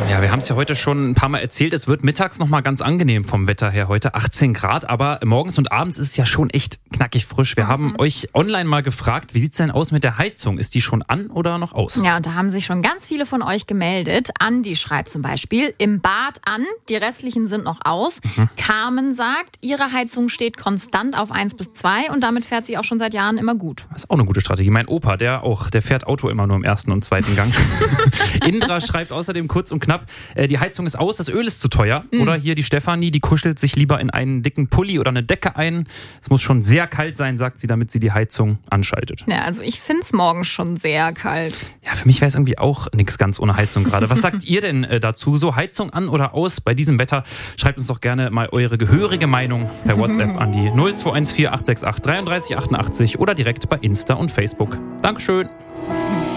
Ja, wir haben es ja heute schon ein paar Mal erzählt, es wird mittags nochmal ganz angenehm vom Wetter her heute, 18 Grad, aber morgens und abends ist es ja schon echt knackig frisch. Wir haben euch online mal gefragt, wie sieht es denn aus mit der Heizung? Ist die schon an oder noch aus? Ja, und da haben sich schon ganz viele von euch gemeldet. Andi schreibt zum Beispiel, im Bad an, die restlichen sind noch aus. Carmen sagt, ihre Heizung steht konstant auf 1 bis 2 und damit fährt sie auch schon seit Jahren immer gut. Das ist auch eine gute Strategie. Mein Opa, der fährt Auto immer nur im ersten und zweiten Gang. Indra schreibt außerdem kurz und knapp, die Heizung ist aus, das Öl ist zu teuer. Oder hier die Stefanie, die kuschelt sich lieber in einen dicken Pulli oder eine Decke ein. Es muss schon sehr kalt sein, sagt sie, damit sie die Heizung anschaltet. Ja, also ich finde es morgens schon sehr kalt. Ja, für mich wäre es irgendwie auch nichts ganz ohne Heizung gerade. Was sagt ihr denn dazu? So Heizung an oder aus bei diesem Wetter? Schreibt uns doch gerne mal eure gehörige Meinung per WhatsApp an die 0214 868 33 88 oder direkt bei Insta und Facebook. Dankeschön.